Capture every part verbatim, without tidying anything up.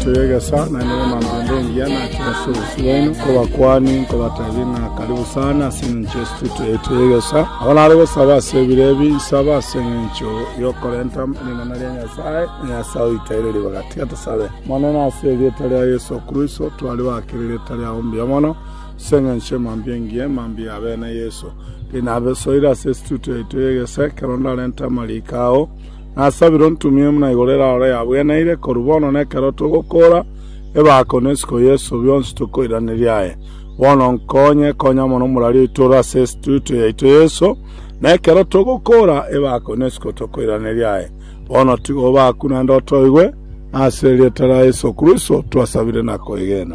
etuyegesa na niwe mambo ngia na kirasusu wenu kwa kwani kwa tabina karibu sana sinche studio etuyegesa abana ari gusaba sebirebi saba sencho yo korenta ni nanaria nyasaye nyasaye itairiri bagati atasabe manena asebye tali ya Yesu Kristo twali wakirire tali ya ombi amono senche mambye ngie mambye abene Yesu inabe soira se studio etuyegesa karonda lenta malikao nasabiro ntumie muna igorera ore yabwene ile korubono ne karoto gukora eba konesko Yesu byonse tukoiraniriaye wono nkonye konya mono murari itura se studio yaitu Yesu ne karoto gukora eba konesko tukoiraniriaye wono tigoba kuna ndoto igwe aselie tara Yesu Kristo twasabire nako igena.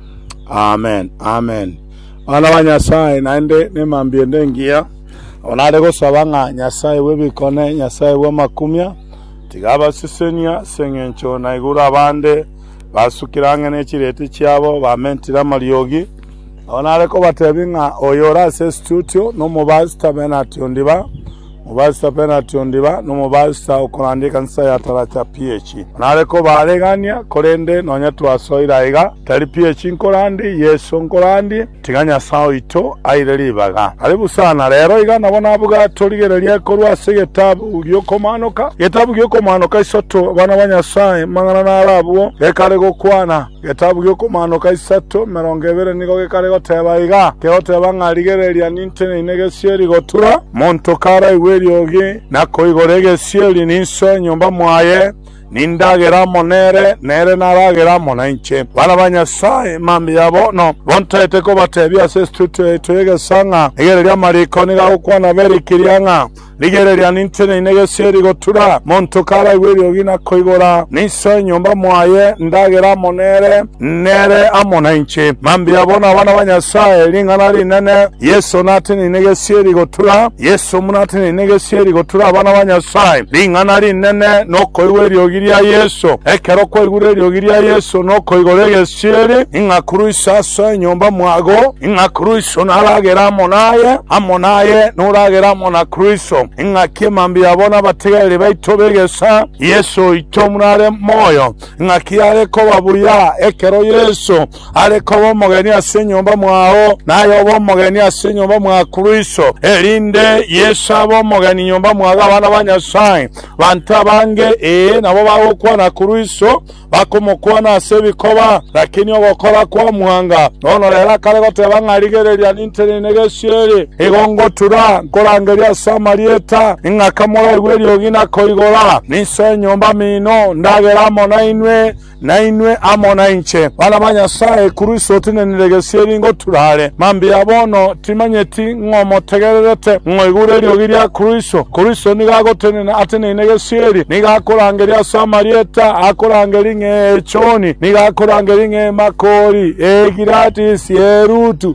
Amen amen. Ana banyasaye naende ne mambye ndengia onare gusabanga nyasaye webikone nyasaye wa makumya tigaba sisenya sengencho na igura abande basukirange n'ekirete cyabo bamentira mariogi onare ko batebinga oyora se studio no mubasta benati ondiba mubasta benati ondiba no mubasta okurandika nsa ya tarata P H onare ko baregania korende nonya twasoira iga tari P H nkorandi Yesu nkorandi tiganya sao ito aireri baga aribu sana rero iga nabona avuga torigereria korwa segetabu gyokomanuka getabu gyokomanuka isoto bana banyasaye mangana narabo gekare gokwana getabu gyokomanuka isato mirongo ibiri nigo gekare goteba iga keoteba ngarigereria nintene inegesieri gotura montokara iweriogi nako igorege sieri ninso nyumba mwaye nindagera monere nere naragera monanche bana banyasaye mambi yabo no bontete ko batebya se studio etwege sanga igereria mariko niga ukwana beri kirianga nigereria nintene inegeseri gotura montokara iwerio gina koigora niso nyumba mwaye ndagera monere nere amonanche mambi yabo na bana banyasaye lingana linene Yesu natini inegeseri gotura Yesu munatini inegeseri gotura bana banyasaye lingana linene no koiwerio giria Yesu ekero ko igurero giria Yesu no koigorege sieri inga kruisa so nyumba mwago inga kruiso naragera monaye amonaye nuragera mona kruiso inga kimambi yabona bategere baitobegesa Yesu itomurare moyo inga kiare ko babuya ekero Yesu ale ko bomogeni asenyumba mwao nayo bomogeni asenyumba mwa kruiso elinde Yesu bomogeni nyumba mwaga bana banyasaye bantabange e nabo bawo kwana Kristo bakomokwana asebikoba lakini obokora kwa muhanga ono rera kale goteba ngarigereria nintene negesieri igongo tura korangeria samarieta ingakamora igwerio gina koigora niso nyomba mino ndageramo na inwe na inwe amona inche bana banyasaye Kristo tinenegesieri ngo turare mambi yabono timanyeti ngomo tegererete ngoigurerio giria Kristo Kristo nigagotene atene negesieri nigakorangeria samarieta akorangeringe choni nigakorangeringe makori egiratis yerutu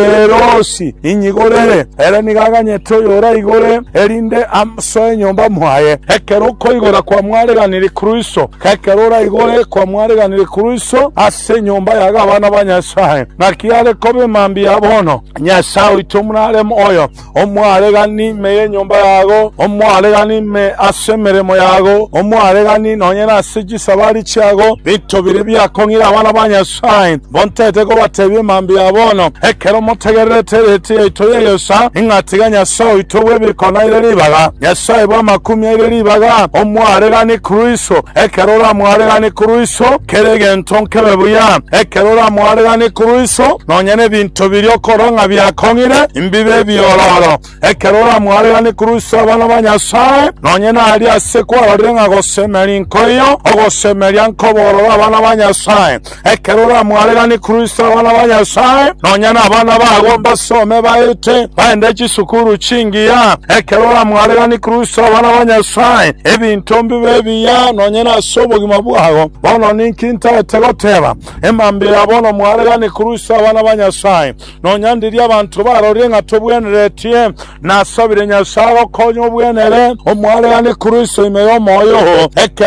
erosi inyigorere era nigaganye toyora igore erinde amso nyomba mwaye hekero ko igora kwa mwareganiri Kristo hekerora igore kwa mwareganiri Kristo ase nyomba yaga bana banyasaye nakiare kobe mambi yabono nyasawe itumurare moyo omwaregani meye nyomba yago omwaregani me asemeremo yago omwaregani nonyena siji sabari chago bito biribya kongira abana banyasaye bontete ko batebye mambi yabono ekero motegerete ete itoyeyesa ingatiganya so itowe bikona ile baga nyasaye ba makumya ile baga omwaregani Kristo ekerora mwaregani Kristo kerege ntonkebe buya ekerora mwaregani Kristo nonyene bintu biryo koronga byakongire imbibe biyororo ekerora mwaregani Kristo abana banyasaye nonyena ali asekwa barenga gosemeri nkoyo ogosemeri nkoboro abana banyasaye ekerora mwaregani Kristo abana banyasaye nonyena abana bagomba some baite baende kisukuru chingiya ekerora mwaregani Kristo abana banyasaye ebintu mbibe biya nonyena sobogima bwago bono ninkinta tegoteba emambi yabono mwaregani Kristo abana banyasaye nonyandiria abantu barorenga tobweneretie nasabire nyasaro konyo bwenere omwaregani Kristo imeyo moyo ekero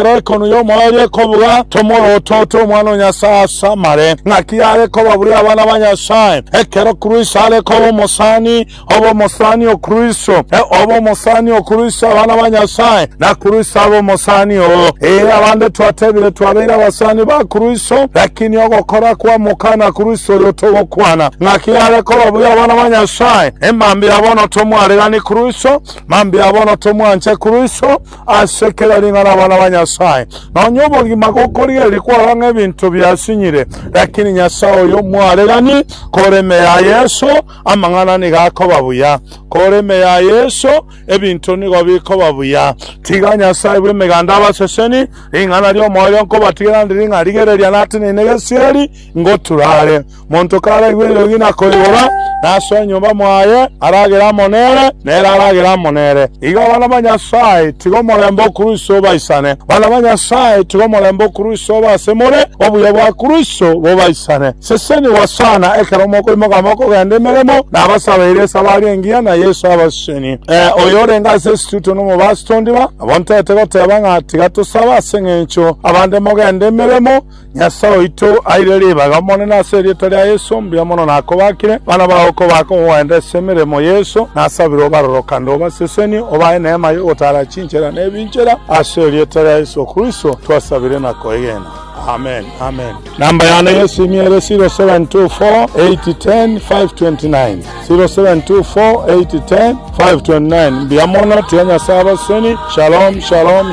kore kono yo moye kobuga tomoro toto mwana Nyasaye asamare ngakiyare ko baburi abana b'Nyasaye ekero Kristo ale ko mosani obo mosani o Kristo e obo mosani o Kristo abana b'Nyasaye na Kristo abo mosani o e abande twatebire twabera basani ba Kristo lakini ogokora kwa mukana Kristo yotobo kwana ngakiyare ko baburi abana b'Nyasaye emambi abono tomwarera ni Kristo mambi abono tomwanche Kristo asekera lingana abana b'Nyasaye na nyobo gimakokori alikuwa wange bintu byasinyire lakini Nyasaye yo mwarerani koreme ya Yesu amangana ni gako babuya koreme ya Yesu ebintu ni gobiko babuya tiga Nyasaye bwe meganda abaseseni ingana lyo moyo nko batigera ndiringa ligereria nati ni negesieri ngo turare muntu kare gwero gina koyora naso nyumba mwaye aragera monere nera aragera monere iga bana b'Nyasaye tigo molembo Kristo baisane bana b'Nyasaye tigo molembo Kristo basemore obuya bwa Kristo bo baisane seseni wasana ekeromoko imoko gende meremo nabasabire sabari ngiya na Yesu abaseni eh oyore ngase stuto no mubastondiba abonte etego tebanga tigato saba sengencho abande mogende meremo Nyasaye ito airere bagamone na serie tya Yesu mbiamono nakobakire bana bako bako wende semeremo Yesu nasabiro barorokando baseseni obaye nema yo otara chinchera nebinchera aserie tya Yesu Kristo twasabire nakoyena. Amen. Amen. Namba yana Yesu miere zero seven two four eight one zero five two nine zero seven two four eight one zero five two nine. Biamono tianya sabaseni. Shalom, shalom.